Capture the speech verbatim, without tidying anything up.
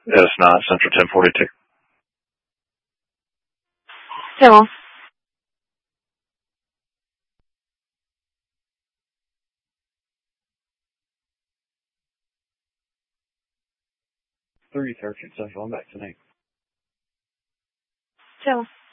It's not Central ten forty-two. Civil. Three search and social. I'm back tonight. Civil.